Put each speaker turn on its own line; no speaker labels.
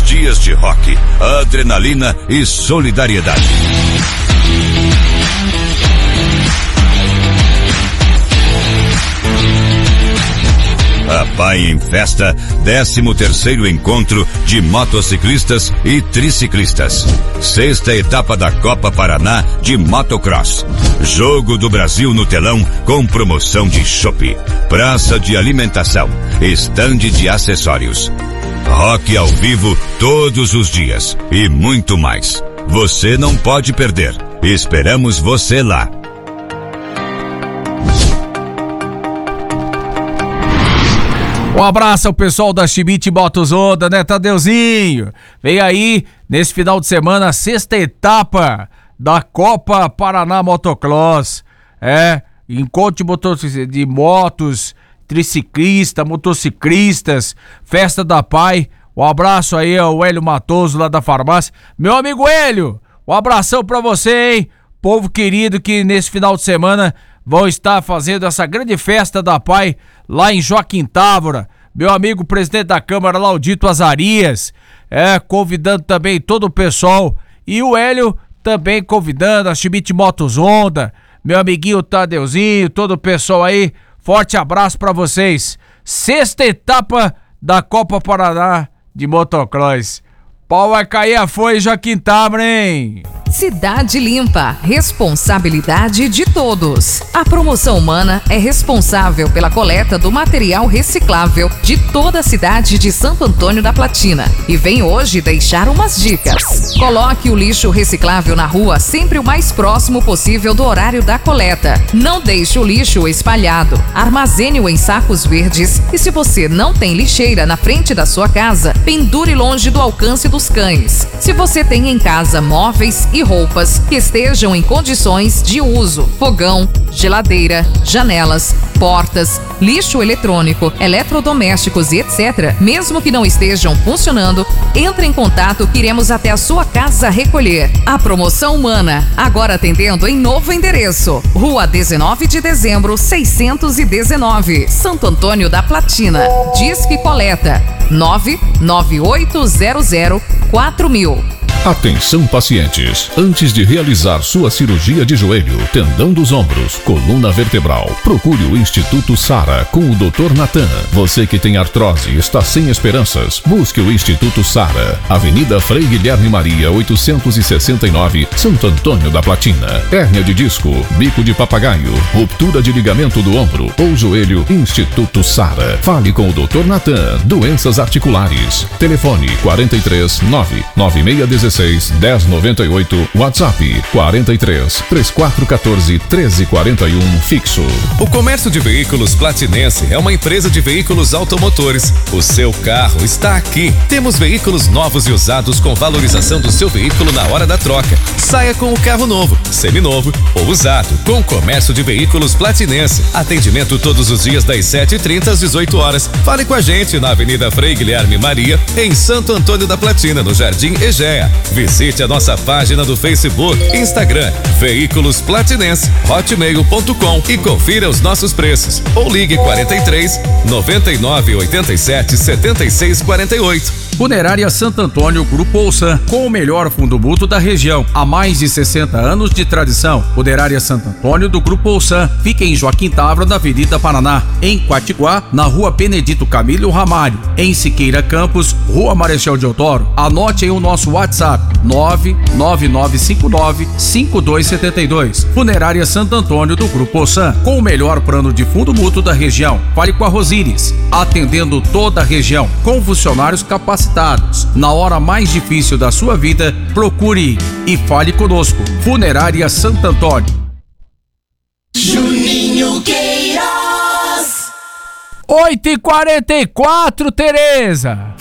dias de rock, adrenalina e solidariedade. A PAI em Festa, 13º encontro de motociclistas e triciclistas. 6ª etapa da Copa Paraná de Motocross. Jogo do Brasil no telão com promoção de chopp, praça de alimentação, estande de acessórios. Rock ao vivo todos os dias e muito mais. Você não pode perder. Esperamos você lá.
Um abraço ao pessoal da Schmidt Motos Honda, né, Tadeuzinho? Vem aí, nesse final de semana, a 6ª etapa da Copa Paraná Motocross. Encontro de motos, triciclistas, motociclistas, festa da PAI. Um abraço aí ao Hélio Matoso lá da farmácia. Meu amigo Hélio, um abração pra você, hein? Povo querido que nesse final de semana vão estar fazendo essa grande festa da PAI lá em Joaquim Távora. Meu amigo presidente da Câmara, Laudito Azarias, convidando também todo o pessoal. E o Hélio também convidando a Schmidt Motos Honda, meu amiguinho Tadeuzinho, todo o pessoal aí. Forte abraço pra vocês. 6ª etapa da Copa Paraná de Motocross. Pau vai cair a folha, Joaquim Távora, hein?
Cidade Limpa, responsabilidade de todos. A Promoção Humana é responsável pela coleta do material reciclável de toda a cidade de Santo Antônio da Platina e vem hoje deixar umas dicas. Coloque o lixo reciclável na rua sempre o mais próximo possível do horário da coleta. Não deixe o lixo espalhado. Armazene-o em sacos verdes e se você não tem lixeira na frente da sua casa, pendure longe do alcance dos cães. Se você tem em casa móveis e roupas que estejam em condições de uso, fogão, geladeira, janelas, portas, lixo eletrônico, eletrodomésticos e etc., mesmo que não estejam funcionando, entre em contato que iremos até a sua casa recolher. A Promoção Humana, agora atendendo em novo endereço, Rua 19 de Dezembro, 619, Santo Antônio da Platina. Disque Coleta 998004000.
Atenção pacientes, antes de realizar sua cirurgia de joelho, tendão dos ombros, coluna vertebral, procure o Instituto Sara com o Dr. Natan. Você que tem artrose e está sem esperanças, busque o Instituto Sara, Avenida Frei Guilherme Maria 869, Santo Antônio da Platina. Hérnia de disco, bico de papagaio, ruptura de ligamento do ombro ou joelho, Instituto Sara. Fale com o Dr. Natan, doenças articulares. Telefone 43 99616 1098, WhatsApp 43 3414 1341 fixo.
O Comércio de Veículos Platinense é uma empresa de veículos automotores. O seu carro está aqui. Temos veículos novos e usados com valorização do seu veículo na hora da troca. Saia com o carro novo, seminovo ou usado com o Comércio de Veículos Platinense. Atendimento todos os dias das 7h30 às 18 horas. Fale com a gente na Avenida Frei Guilherme Maria, em Santo Antônio da Platina, no Jardim Egea. Visite a nossa página do Facebook, Instagram, Veículos Platinense, hotmail.com e confira os nossos preços. Ou ligue 43 99 87 76 48.
Funerária Santo Antônio Grupo Olsan, com o melhor fundo mútuo da região, há mais de 60 anos de tradição. Funerária Santo Antônio do Grupo Olsan, fica em Joaquim Távora, na Avenida Paraná, em Quatiguá, na Rua Benedito Camilo Ramalho, em Siqueira Campos, Rua Marechal Deodoro. Anote aí o nosso WhatsApp, 99959-5272. Funerária Santo Antônio do Grupo Olsan, com o melhor plano de fundo mútuo da região. Fale com a Rosíris, atendendo toda a região, com funcionários capacitados. Na hora mais difícil da sua vida, procure e fale conosco. Funerária Santo Antônio.
Juninho Queiroz.
8h44, Tereza.